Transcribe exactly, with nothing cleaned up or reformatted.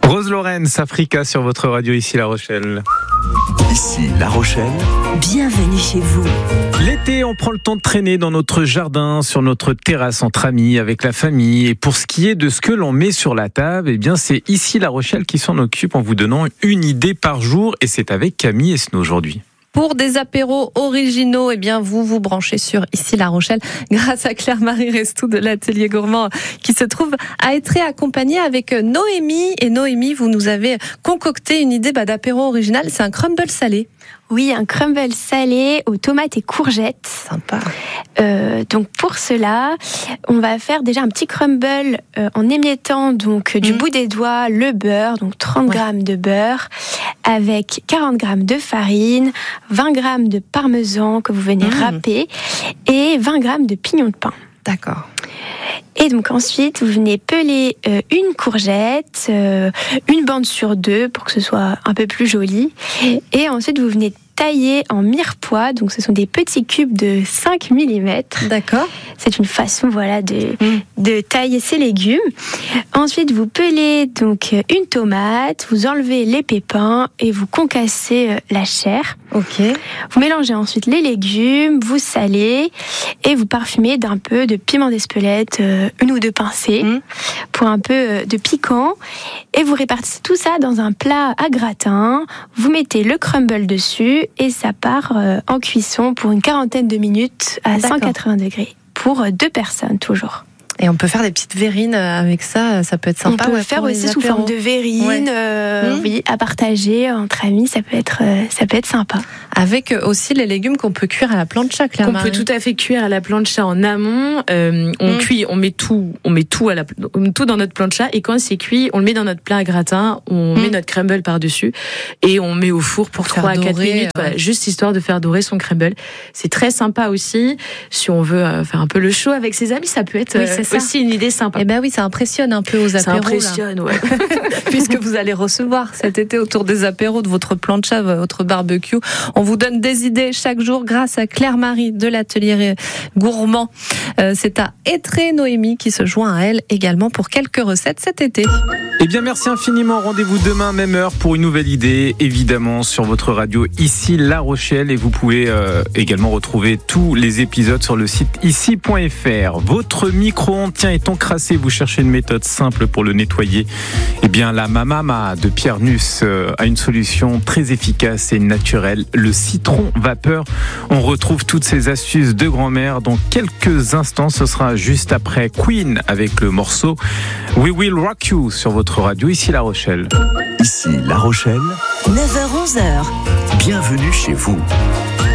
Rose Lawrence, Africa sur votre radio, ici La Rochelle. Ici La Rochelle. Bienvenue chez vous. L'été, on prend le temps de traîner dans notre jardin, sur notre terrasse entre amis, avec la famille. Et pour ce qui est de ce que l'on met sur la table, eh bien, c'est ici La Rochelle qui s'en occupe en vous donnant une idée par jour. Et c'est avec Camille Esnault aujourd'hui. Pour des apéros originaux, eh bien, vous vous branchez sur Ici La Rochelle grâce à Claire-Marie Restou de l'Atelier Gourmand qui se trouve à Étré, accompagnée avec Noémie. Et Noémie, vous nous avez concocté une idée bah, d'apéro original, c'est un crumble salé. Oui, un crumble salé aux tomates et courgettes. Sympa. Euh, donc pour cela, on va faire déjà un petit crumble euh, en émiettant donc du mmh. bout des doigts le beurre, donc trente ouais. grammes de beurre, avec quarante grammes de farine, vingt grammes de parmesan que vous venez mmh. râper et vingt grammes de pignon de pain. D'accord. Et donc ensuite, vous venez peler euh, une courgette, euh, une bande sur deux pour que ce soit un peu plus joli. Et ensuite, vous venez tailler en mirepoix, donc ce sont des petits cubes de cinq millimètres. D'accord. C'est une façon voilà, de, mmh. de tailler ces légumes. Ensuite, vous pelez donc une tomate, vous enlevez les pépins et vous concassez la chair. Ok. Vous mélangez ensuite les légumes, vous salez et vous parfumez d'un peu de piment d'Espelette, euh, une ou deux pincées mmh. pour un peu de piquant. Et vous répartissez tout ça dans un plat à gratin. Vous mettez le crumble dessus et ça part euh, en cuisson pour une quarantaine de minutes à D'accord. cent quatre-vingts degrés pour deux personnes toujours. Et on peut faire des petites verrines avec ça, ça peut être sympa. On peut ouais, faire aussi sous forme de verrine, ouais. euh, mmh. oui, à partager entre amis, ça peut être, euh, ça peut être sympa. Avec aussi les légumes qu'on peut cuire à la plancha, Claire. Qu'on peut tout à fait cuire à la plancha en amont. Euh, on mmh. cuit, on met tout, on met tout à la, tout dans notre plancha et quand c'est cuit, on le met dans notre plat à gratin, on mmh. met notre crumble par dessus et on met au four pour trois à quatre minutes, ouais. voilà, juste histoire de faire dorer son crumble. C'est très sympa aussi. Si on veut faire un peu le show avec ses amis, ça peut être. Oui, c'est ça. Aussi une idée sympa. Eh ben oui, ça impressionne un peu aux apéros. Ça impressionne, là. Ouais. Puisque vous allez recevoir cet été autour des apéros de votre plancha, votre barbecue. On vous donne des idées chaque jour grâce à Claire-Marie de l'Atelier Gourmand. Euh, c'est à Étré, Noémie qui se joint à elle également pour quelques recettes cet été. Eh bien, merci infiniment. Rendez-vous demain, même heure, pour une nouvelle idée, évidemment, sur votre radio ici La Rochelle. Et vous pouvez euh, également retrouver tous les épisodes sur le site ici point f r. Votre micro-ondes tient est encrassé, vous cherchez une méthode simple pour le nettoyer. Eh bien, la Mamama de Pierre Nuss euh, a une solution très efficace et naturelle, le citron vapeur. On retrouve toutes ces astuces de grand-mère dans quelques instants. Ce sera juste après Queen avec le morceau We Will Rock You sur votre radio ici La Rochelle. Ici La Rochelle. neuf heures onze. Bienvenue chez vous.